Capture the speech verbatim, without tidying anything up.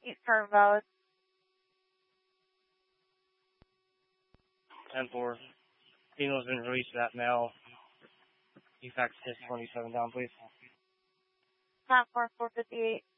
East car valid. ten four. Kino's been released to that mail. E FAX test twenty-seven down, please. Platform four fifty-eight.